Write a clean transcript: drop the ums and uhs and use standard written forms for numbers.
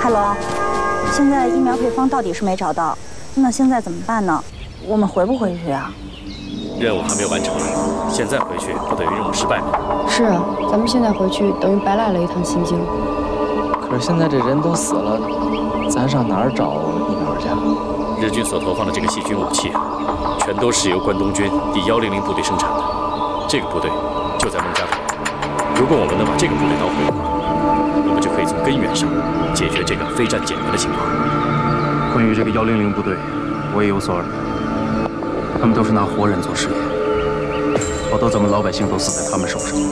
海龙，现在疫苗配方到底是没找到，那现在怎么办呢？我们回不回去啊？ 任务还没有完成，现在回去不等于任务失败吗？ 是啊，咱们现在回去等于白来了一趟心经。 可是现在这人都死了，咱上哪儿找疫苗去？ 日军所投放的这个细菌武器，全都是由关东军第100部队生产的。这个部队就在孟加口。如果我们能把这个部队捣毁，我们就可以从根源上解决这个非战减员的情况。 关于这个100部队，我也有所耳闻。他们都是拿活人做实验，好多咱们老百姓都死在他们手上。